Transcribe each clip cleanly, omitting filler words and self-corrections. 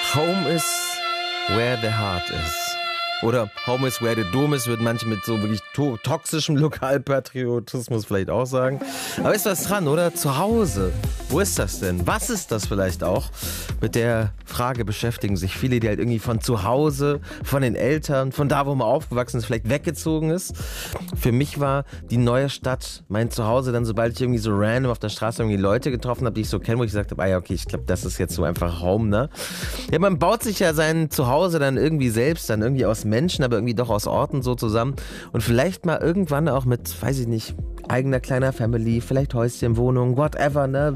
Home is where the heart is. Oder Home is where the dome is, würden manche mit so wirklich toxischem Lokalpatriotismus vielleicht auch sagen. Aber ist was dran, oder? Zu Hause. Wo ist das denn? Was ist das vielleicht auch? Mit der Frage beschäftigen sich viele, die halt irgendwie von zu Hause, von den Eltern, von da, wo man aufgewachsen ist, vielleicht weggezogen ist. Für mich war die neue Stadt mein Zuhause dann, sobald ich irgendwie so random auf der Straße irgendwie Leute getroffen habe, die ich so kenne, wo ich gesagt habe, ja, okay, ich glaube, das ist jetzt so einfach Home, ne? Ja, man baut sich ja sein Zuhause dann irgendwie selbst, dann irgendwie aus Menschen, aber irgendwie doch aus Orten so zusammen. Und vielleicht mal irgendwann auch mit, weiß ich nicht, eigener kleiner Family, vielleicht Häuschen, Wohnung, whatever, ne?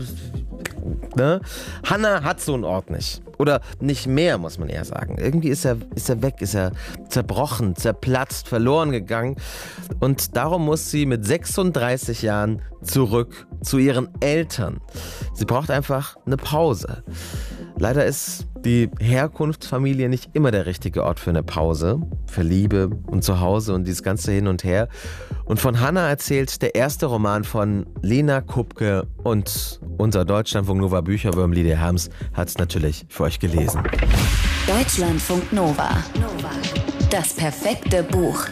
Hannah hat so einen Ort nicht. Oder nicht mehr, muss man eher sagen. Irgendwie ist er weg, ist er zerbrochen, zerplatzt, verloren gegangen. Und darum muss sie mit 36 Jahren zurück zu ihren Eltern. Sie braucht einfach eine Pause. Leider ist die Herkunftsfamilie nicht immer der richtige Ort für eine Pause, für Liebe und Zuhause und dieses ganze Hin und Her. Und von Hannah erzählt der erste Roman von Lena Kupke und unser Deutschlandfunk Nova Bücherwurm Lydia Harms hat es natürlich für euch gelesen. Deutschlandfunk Nova. Das perfekte Buch.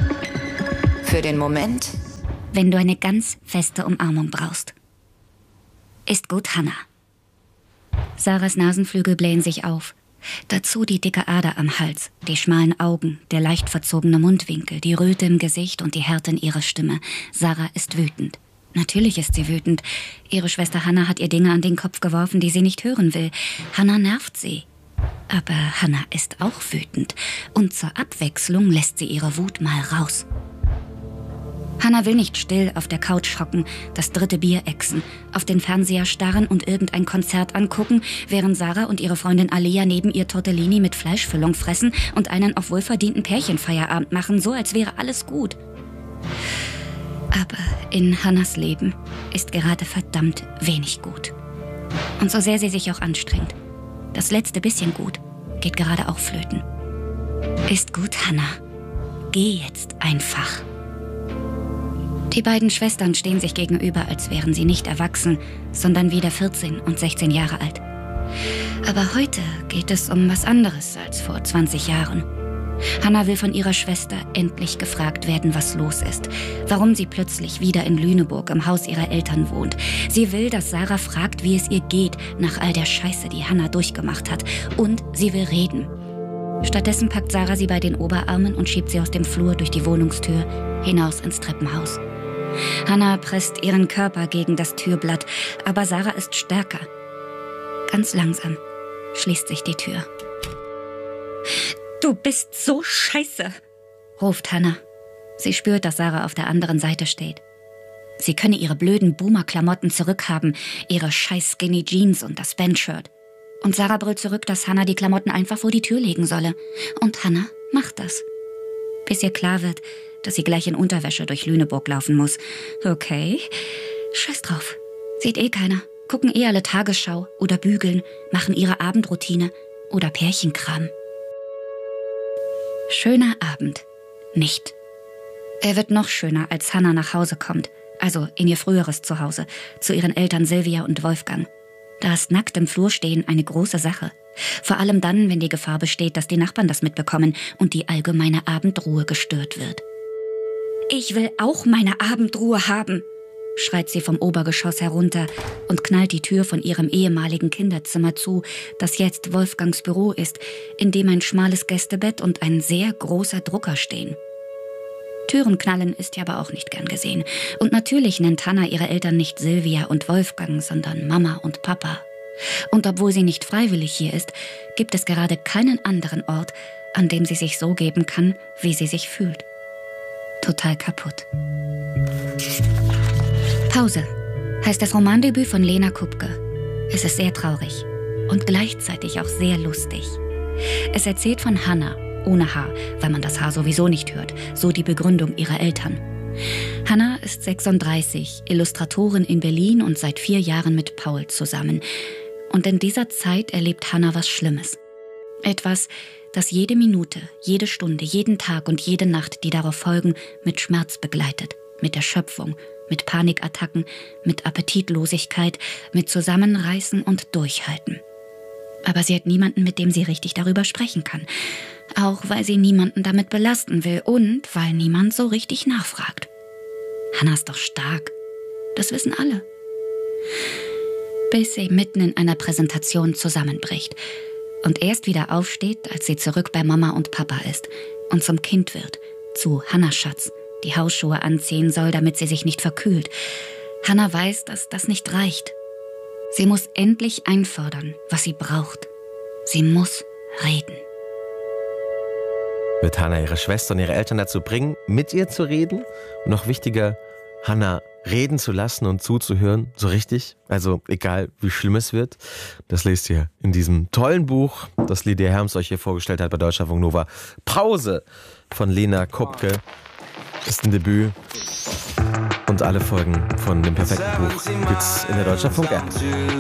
Für den Moment, wenn du eine ganz feste Umarmung brauchst. Ist gut, Hannah. Sarahs Nasenflügel blähen sich auf. Dazu die dicke Ader am Hals, die schmalen Augen, der leicht verzogene Mundwinkel, die Röte im Gesicht und die Härte in ihrer Stimme. Sarah ist wütend. Natürlich ist sie wütend. Ihre Schwester Hannah hat ihr Dinge an den Kopf geworfen, die sie nicht hören will. Hannah nervt sie. Aber Hannah ist auch wütend. Und zur Abwechslung lässt sie ihre Wut mal raus. Hannah will nicht still auf der Couch hocken, das dritte Bier ächzen, auf den Fernseher starren und irgendein Konzert angucken, während Sarah und ihre Freundin Alia neben ihr Tortellini mit Fleischfüllung fressen und einen auf wohlverdienten Pärchenfeierabend machen, so als wäre alles gut. Aber in Hannahs Leben ist gerade verdammt wenig gut. Und so sehr sie sich auch anstrengt, das letzte bisschen gut geht gerade auch flöten. Ist gut, Hannah. Geh jetzt einfach. Die beiden Schwestern stehen sich gegenüber, als wären sie nicht erwachsen, sondern wieder 14 und 16 Jahre alt. Aber heute geht es um was anderes als vor 20 Jahren. Hannah will von ihrer Schwester endlich gefragt werden, was los ist. Warum sie plötzlich wieder in Lüneburg im Haus ihrer Eltern wohnt. Sie will, dass Sarah fragt, wie es ihr geht, nach all der Scheiße, die Hannah durchgemacht hat. Und sie will reden. Stattdessen packt Sarah sie bei den Oberarmen und schiebt sie aus dem Flur durch die Wohnungstür hinaus ins Treppenhaus. Hannah presst ihren Körper gegen das Türblatt, aber Sarah ist stärker. Ganz langsam schließt sich die Tür. »Du bist so scheiße«, ruft Hannah. Sie spürt, dass Sarah auf der anderen Seite steht. Sie könne ihre blöden Boomer-Klamotten zurückhaben, ihre scheiß Skinny Jeans und das Bandshirt. Und Sarah brüllt zurück, dass Hannah die Klamotten einfach vor die Tür legen solle. Und Hannah macht das. Bis ihr klar wird, dass sie gleich in Unterwäsche durch Lüneburg laufen muss. Okay, scheiß drauf. Sieht eh keiner. Gucken eh alle Tagesschau oder bügeln, machen ihre Abendroutine oder Pärchenkram. Schöner Abend. Nicht. Er wird noch schöner, als Hannah nach Hause kommt. Also in ihr früheres Zuhause, zu ihren Eltern Silvia und Wolfgang. Das nackt im Flur stehen eine große Sache. Vor allem dann, wenn die Gefahr besteht, dass die Nachbarn das mitbekommen und die allgemeine Abendruhe gestört wird. »Ich will auch meine Abendruhe haben«, schreit sie vom Obergeschoss herunter und knallt die Tür von ihrem ehemaligen Kinderzimmer zu, das jetzt Wolfgangs Büro ist, in dem ein schmales Gästebett und ein sehr großer Drucker stehen. Türen knallen ist ja aber auch nicht gern gesehen. Und natürlich nennt Hannah ihre Eltern nicht Silvia und Wolfgang, sondern Mama und Papa. Und obwohl sie nicht freiwillig hier ist, gibt es gerade keinen anderen Ort, an dem sie sich so geben kann, wie sie sich fühlt. Total kaputt. Pause heißt das Romandebüt von Lena Kupke. Es ist sehr traurig und gleichzeitig auch sehr lustig. Es erzählt von Hannah, ohne Haar, weil man das Haar sowieso nicht hört, so die Begründung ihrer Eltern. Hannah ist 36, Illustratorin in Berlin und seit 4 Jahren mit Paul zusammen. Und in dieser Zeit erlebt Hannah was Schlimmes. Etwas, das jede Minute, jede Stunde, jeden Tag und jede Nacht, die darauf folgen, mit Schmerz begleitet, mit Erschöpfung, mit Panikattacken, mit Appetitlosigkeit, mit Zusammenreißen und Durchhalten. Aber sie hat niemanden, mit dem sie richtig darüber sprechen kann. Auch weil sie niemanden damit belasten will und weil niemand so richtig nachfragt. Hannah ist doch stark. Das wissen alle. Bis sie mitten in einer Präsentation zusammenbricht und erst wieder aufsteht, als sie zurück bei Mama und Papa ist und zum Kind wird, zu Hannahs Schatz, die Hausschuhe anziehen soll, damit sie sich nicht verkühlt. Hannah weiß, dass das nicht reicht. Sie muss endlich einfordern, was sie braucht. Sie muss reden. Wird Hannah ihre Schwester und ihre Eltern dazu bringen, mit ihr zu reden? Und noch wichtiger, Hannah reden zu lassen und zuzuhören, so richtig? Also egal, wie schlimm es wird. Das lest ihr in diesem tollen Buch, das Lydia Herms euch hier vorgestellt hat bei Deutschlandfunk Nova. Pause von Lena Kupke ist ein Debüt. Und alle Folgen von dem perfekten Buch gibt's in der Deutschlandfunk-App.